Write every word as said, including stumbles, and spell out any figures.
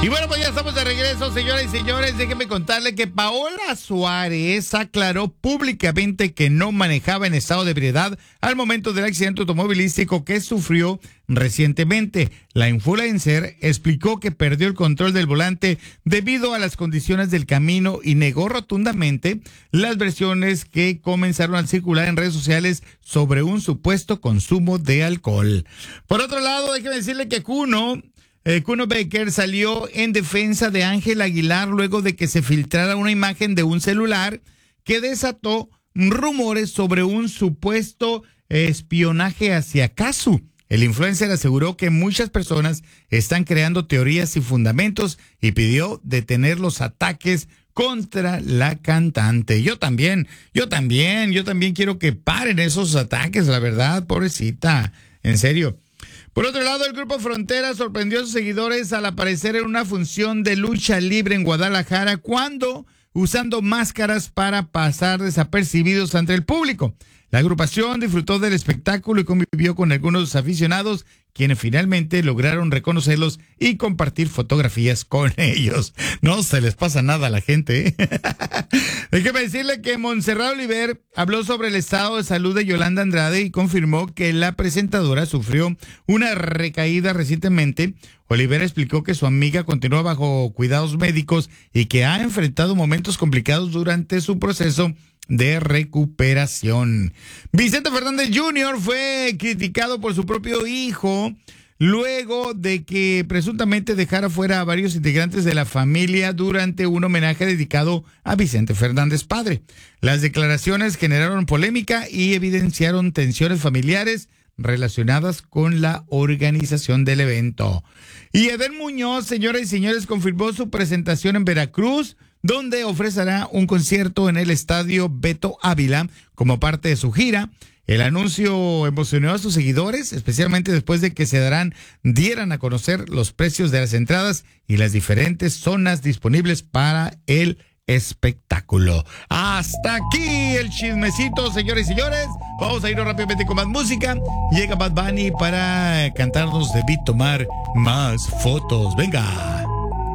Y bueno, pues ya estamos de regreso, señoras y señores. Déjenme contarle que Paola Suárez aclaró públicamente que no manejaba en estado de ebriedad al momento del accidente automovilístico que sufrió recientemente. La influencer explicó que perdió el control del volante debido a las condiciones del camino y negó rotundamente las versiones que comenzaron a circular en redes sociales sobre un supuesto consumo de alcohol. Por otro lado, déjeme decirle que Kuno... Eh, Kuno Becker salió en defensa de Ángel Aguilar luego de que se filtrara una imagen de un celular que desató rumores sobre un supuesto espionaje hacia Casu. El influencer aseguró que muchas personas están creando teorías sin fundamentos y pidió detener los ataques contra la cantante. Yo también, yo también, yo también quiero que paren esos ataques, la verdad, pobrecita, en serio. Por otro lado, el Grupo Frontera sorprendió a sus seguidores al aparecer en una función de lucha libre en Guadalajara cuando usando máscaras para pasar desapercibidos ante el público. La agrupación disfrutó del espectáculo y convivió con algunos aficionados, quienes finalmente lograron reconocerlos y compartir fotografías con ellos. No se les pasa nada a la gente, ¿eh? Déjeme decirle que Montserrat Oliver habló sobre el estado de salud de Yolanda Andrade y confirmó que la presentadora sufrió una recaída recientemente. Oliver explicó que su amiga continúa bajo cuidados médicos y que ha enfrentado momentos complicados durante su proceso de recuperación. Vicente Fernández junior fue criticado por su propio hijo luego de que presuntamente dejara fuera a varios integrantes de la familia durante un homenaje dedicado a Vicente Fernández padre. Las declaraciones generaron polémica y evidenciaron tensiones familiares relacionadas con la organización del evento. Y Edén Muñoz, señoras y señores, confirmó su presentación en Veracruz, donde ofrecerá un concierto en el estadio Beto Ávila como parte de su gira. El anuncio emocionó a sus seguidores, especialmente después de que se darán, dieran a conocer los precios de las entradas y las diferentes zonas disponibles para el espectáculo. Hasta aquí el chismecito, señores y señores. Vamos a irnos rápidamente con más música. Llega Bad Bunny para cantarnos Debí tomar más fotos. Venga.